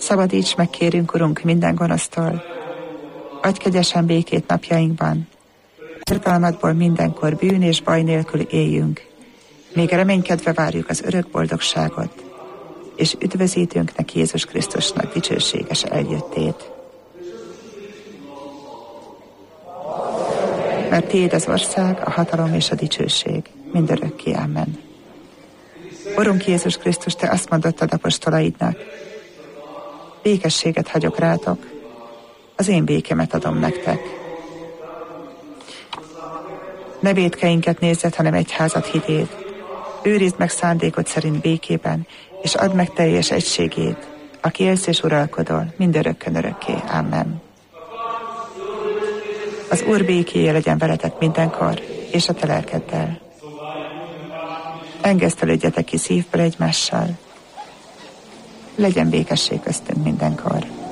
Szabadíts meg, kérünk, Urunk, minden gonosztól. Adj kegyesen békét napjainkban. Irgalmadból mindenkor bűn és baj nélkül éljünk. Még reménykedve várjuk az örök boldogságot, és üdvözítőnknek, Jézus Krisztusnak dicsőséges eljöttét. Mert tiéd az ország, a hatalom és a dicsőség, mindörökké. Amen. Urunk Jézus Krisztus, te azt mondottad apostolaidnak: békességet hagyok rátok, az én békemet adom nektek. Ne vétkeinket nézzed, hanem egyházat hitét. Őrizd meg szándékod szerint békében, és add meg teljes egységét, aki élsz és uralkodol, mindörökkön örökké. Amen. Az Úr békéje legyen veletek mindenkor, és a te lelkeddel. Engesztelődjetek ki szívből egymással. Legyen békesség köztünk mindenkor.